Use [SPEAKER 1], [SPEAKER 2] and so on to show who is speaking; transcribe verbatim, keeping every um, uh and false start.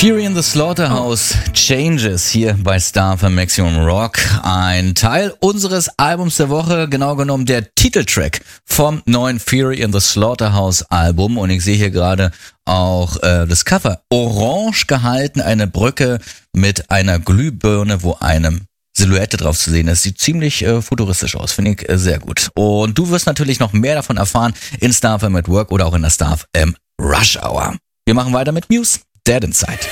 [SPEAKER 1] Fury in the Slaughterhouse Changes hier bei Star F M Maximum Rock. Ein Teil unseres Albums der Woche, genau genommen der Titeltrack vom neuen Fury in the Slaughterhouse Album. Und ich sehe hier gerade auch äh, das Cover orange gehalten, eine Brücke mit einer Glühbirne, wo eine Silhouette drauf zu sehen ist. Sieht ziemlich äh, futuristisch aus, finde ich äh, sehr gut. Und du wirst natürlich noch mehr davon erfahren in Star F M at Work oder auch in der Star F M Rush Hour. Wir machen weiter mit Muse, Dead Inside.